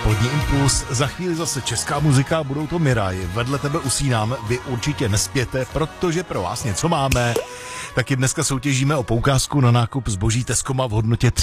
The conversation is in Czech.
Polední impuls, za chvíli zase česká muzika, budou to Miraj. Vedle tebe usínám, vy určitě nespěte, protože pro vás něco máme. Taky dneska soutěžíme o poukázku na nákup zboží Tescoma v hodnotě